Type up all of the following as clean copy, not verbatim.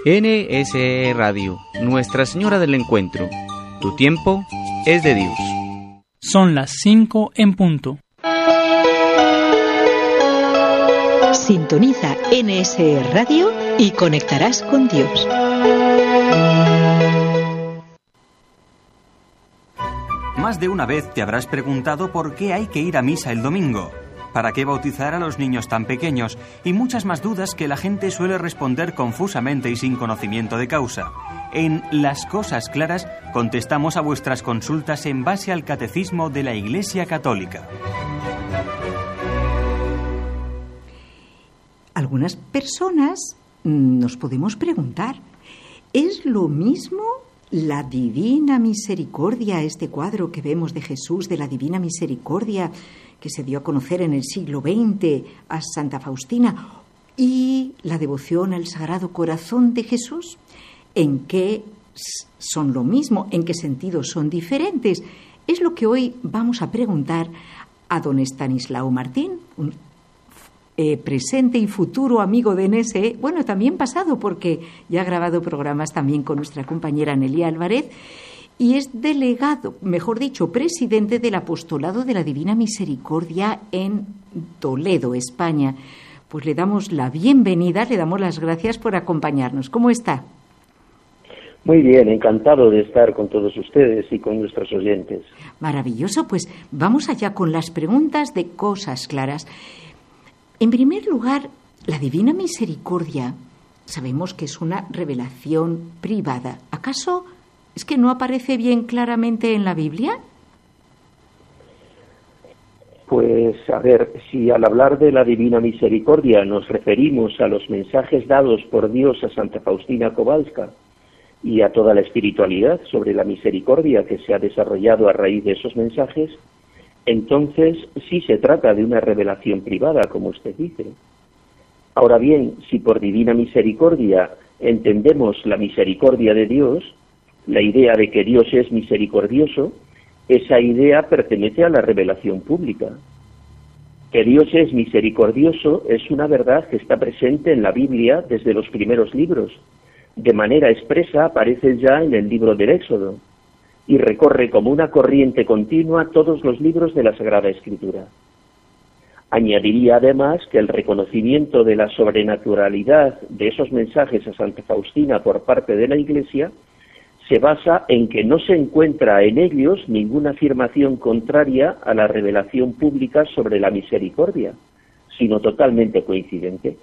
NSE Radio, Nuestra Señora del Encuentro. Tu tiempo es de Dios. Son las 5 en punto. Sintoniza NSE Radio y conectarás con Dios. Más de una vez te habrás preguntado por qué hay que ir a misa el domingo, para qué bautizar a los niños tan pequeños y muchas más dudas que la gente suele responder confusamente y sin conocimiento de causa. En Las Cosas Claras contestamos a vuestras consultas en base al Catecismo de la Iglesia Católica. Algunas personas nos podemos preguntar, ¿es lo mismo la Divina Misericordia, este cuadro que vemos de Jesús de la Divina Misericordia que se dio a conocer en el siglo XX a Santa Faustina, y la devoción al Sagrado Corazón de Jesús? ¿En qué son lo mismo? ¿En qué sentido son diferentes? Es lo que hoy vamos a preguntar a don Estanislao Martín, un presente y futuro amigo de NSE, bueno, también pasado, porque ya ha grabado programas también con nuestra compañera Nelia Álvarez, y es delegado, mejor dicho, presidente del Apostolado de la Divina Misericordia en Toledo, España. Pues le damos la bienvenida, le damos las gracias por acompañarnos. ¿Cómo está? Muy bien, encantado de estar con todos ustedes y con nuestros oyentes. Maravilloso, pues vamos allá con las preguntas de Cosas Claras. En primer lugar, la Divina Misericordia sabemos que es una revelación privada. ¿Acaso es que no aparece bien claramente en la Biblia? Pues, a ver, si al hablar de la Divina Misericordia nos referimos a los mensajes dados por Dios a Santa Faustina Kowalska y a toda la espiritualidad sobre la misericordia que se ha desarrollado a raíz de esos mensajes, entonces sí se trata de una revelación privada, como usted dice. Ahora bien, si por Divina Misericordia entendemos la misericordia de Dios, la idea de que Dios es misericordioso, esa idea pertenece a la revelación pública. Que Dios es misericordioso es una verdad que está presente en la Biblia desde los primeros libros. De manera expresa aparece ya en el libro del Éxodo y recorre como una corriente continua todos los libros de la Sagrada Escritura. Añadiría además que el reconocimiento de la sobrenaturalidad de esos mensajes a Santa Faustina por parte de la Iglesia se basa en que no se encuentra en ellos ninguna afirmación contraria a la revelación pública sobre la misericordia, sino totalmente coincidente.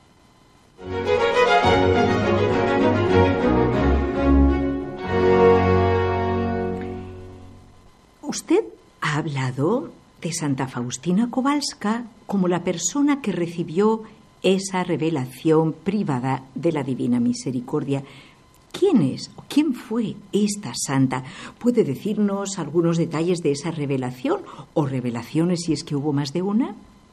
Usted ha hablado de Santa Faustina Kowalska como la persona que recibió esa revelación privada de la Divina Misericordia. ¿Quién es o quién fue esta santa? ¿Puede decirnos algunos detalles de esa revelación o revelaciones si es que hubo más de una?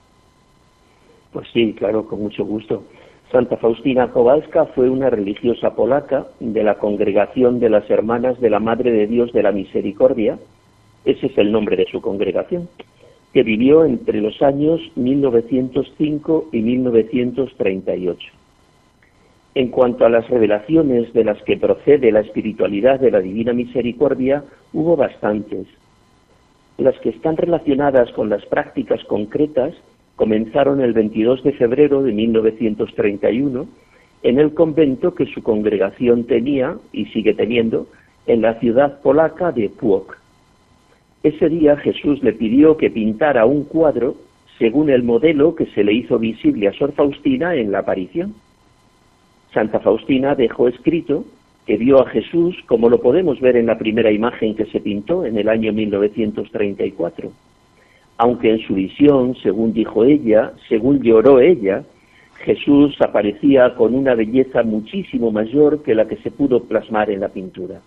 Pues sí, claro, con mucho gusto. Santa Faustina Kowalska fue una religiosa polaca de la Congregación de las Hermanas de la Madre de Dios de la Misericordia, ese es el nombre de su congregación, que vivió entre los años 1905 y 1938. En cuanto a las revelaciones de las que procede la espiritualidad de la Divina Misericordia, hubo bastantes. Las que están relacionadas con las prácticas concretas comenzaron el 22 de febrero de 1931 en el convento que su congregación tenía y sigue teniendo en la ciudad polaca de Płock. Ese día Jesús le pidió que pintara un cuadro según el modelo que se le hizo visible a Sor Faustina en la aparición. Santa Faustina dejó escrito que vio a Jesús como lo podemos ver en la primera imagen que se pintó en el año 1934. Aunque en su visión, según dijo ella, según lloró ella, Jesús aparecía con una belleza muchísimo mayor que la que se pudo plasmar en la pintura.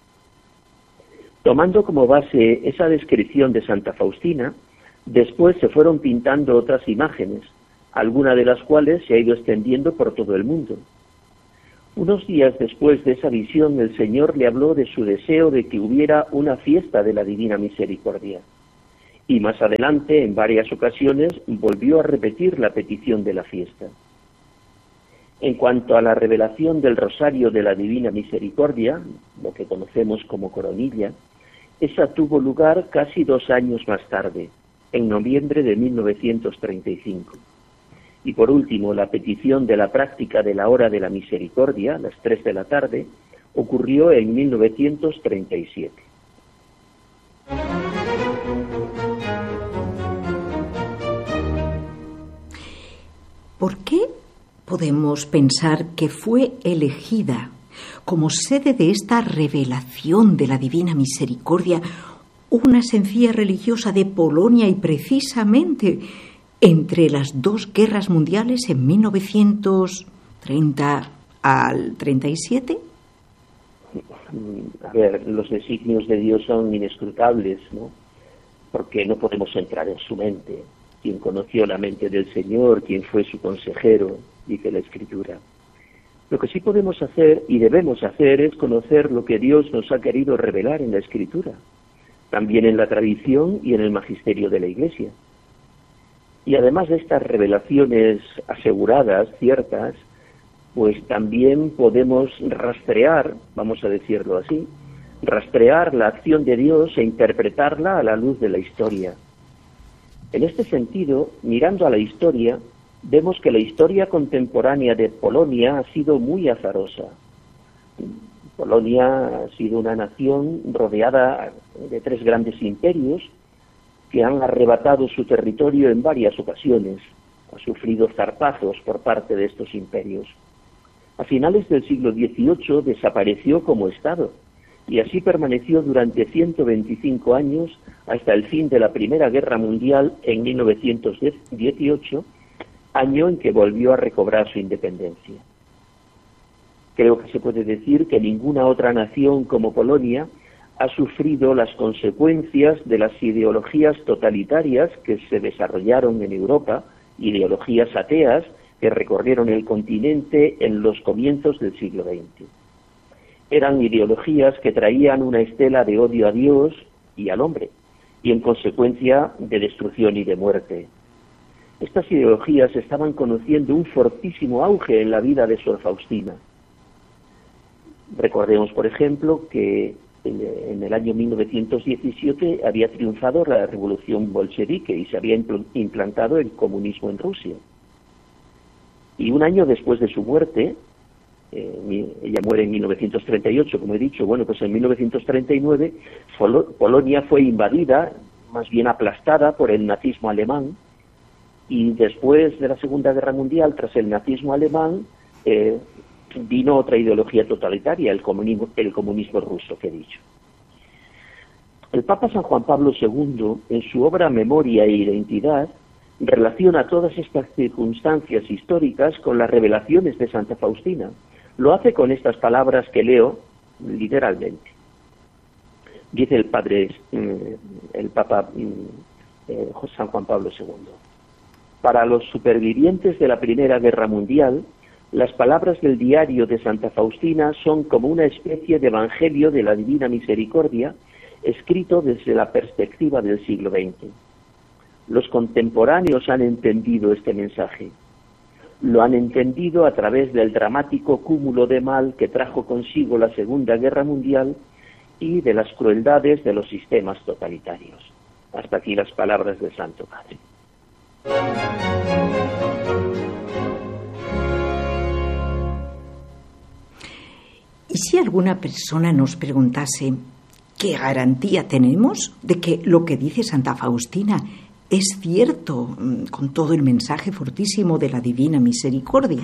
Tomando como base esa descripción de Santa Faustina, después se fueron pintando otras imágenes, alguna de las cuales se ha ido extendiendo por todo el mundo. Unos días después de esa visión, el Señor le habló de su deseo de que hubiera una fiesta de la Divina Misericordia. Y más adelante, en varias ocasiones, volvió a repetir la petición de la fiesta. En cuanto a la revelación del Rosario de la Divina Misericordia, lo que conocemos como coronilla, esa tuvo lugar casi 2 años más tarde, en noviembre de 1935. Y por último, la petición de la práctica de la Hora de la Misericordia, a las 3 de la tarde, ocurrió en 1937. ¿Por qué podemos pensar que fue elegida como sede de esta revelación de la Divina Misericordia una sencilla religiosa de Polonia y precisamente entre las 2 guerras mundiales en 1930 al 37? A ver, los designios de Dios son inescrutables, ¿no? Porque no podemos entrar en su mente. Quien conoció la mente del Señor, quien fue su consejero, dice la Escritura. Lo que sí podemos hacer y debemos hacer es conocer lo que Dios nos ha querido revelar en la Escritura, también en la tradición y en el magisterio de la Iglesia. Y además de estas revelaciones aseguradas, ciertas, pues también podemos rastrear, vamos a decirlo así, rastrear la acción de Dios e interpretarla a la luz de la historia. En este sentido, mirando a la historia, vemos que la historia contemporánea de Polonia ha sido muy azarosa. Polonia ha sido una nación rodeada de 3 grandes imperios que han arrebatado su territorio en varias ocasiones. Ha sufrido zarpazos por parte de estos imperios. A finales del siglo XVIII desapareció como Estado y así permaneció durante 125 años hasta el fin de la Primera Guerra Mundial en 1918, año en que volvió a recobrar su independencia. Creo que se puede decir que ninguna otra nación como Polonia ha sufrido las consecuencias de las ideologías totalitarias que se desarrollaron en Europa, ideologías ateas que recorrieron el continente en los comienzos del siglo XX. Eran ideologías que traían una estela de odio a Dios y al hombre, y en consecuencia de destrucción y de muerte. Estas ideologías estaban conociendo un fortísimo auge en la vida de Sor Faustina. Recordemos, por ejemplo, que en el año 1917 había triunfado la revolución bolchevique y se había implantado el comunismo en Rusia. Y un año después de su muerte, ella muere en 1938, como he dicho, bueno, pues en 1939 Polonia fue invadida, más bien aplastada por el nazismo alemán, y después de la Segunda Guerra Mundial, tras el nazismo alemán, vino otra ideología totalitaria, el comunismo ruso, que he dicho. El Papa San Juan Pablo II, en su obra Memoria e Identidad, relaciona todas estas circunstancias históricas con las revelaciones de Santa Faustina. Lo hace con estas palabras que leo literalmente. Dice el Papa San Juan Pablo II. Para los supervivientes de la Primera Guerra Mundial, las palabras del diario de Santa Faustina son como una especie de evangelio de la Divina Misericordia, escrito desde la perspectiva del siglo XX. Los contemporáneos han entendido este mensaje. Lo han entendido a través del dramático cúmulo de mal que trajo consigo la Segunda Guerra Mundial y de las crueldades de los sistemas totalitarios. Hasta aquí las palabras del Santo Padre. ¿Y si alguna persona nos preguntase qué garantía tenemos de que lo que dice Santa Faustina es cierto con todo el mensaje fortísimo de la Divina Misericordia?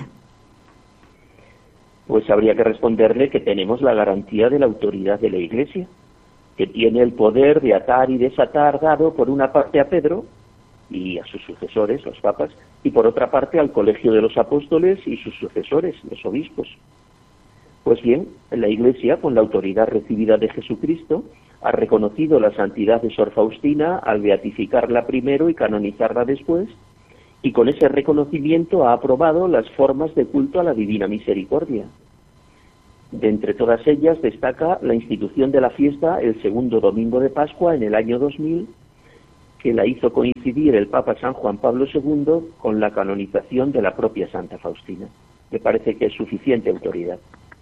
Pues habría que responderle que tenemos la garantía de la autoridad de la Iglesia, que tiene el poder de atar y desatar dado por una parte a Pedro y a sus sucesores, los papas, y por otra parte al Colegio de los Apóstoles y sus sucesores, los obispos. Pues bien, la Iglesia, con la autoridad recibida de Jesucristo, ha reconocido la santidad de Sor Faustina al beatificarla primero y canonizarla después, y con ese reconocimiento ha aprobado las formas de culto a la Divina Misericordia. De entre todas ellas destaca la institución de la fiesta el segundo domingo de Pascua en el año 2000, que la hizo coincidir el Papa San Juan Pablo II con la canonización de la propia Santa Faustina. me parece que es suficiente autoridad.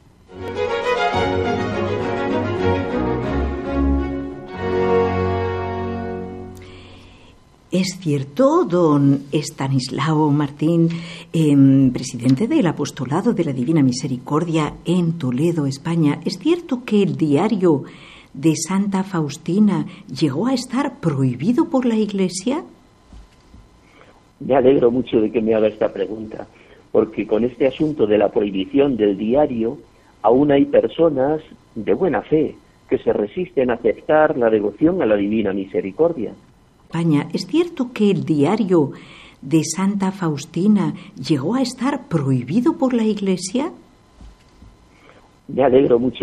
Es cierto, don Estanislao Martín, presidente del Apostolado de la Divina Misericordia en Toledo, España, ¿es cierto que el diario de Santa Faustina llegó a estar prohibido por la Iglesia? Me alegro mucho de que me haga esta pregunta, porque con este asunto de la prohibición del diario, aún hay personas de buena fe que se resisten a aceptar la devoción a la Divina Misericordia. España, ¿es cierto que el diario de Santa Faustina llegó a estar prohibido por la Iglesia? Me alegro mucho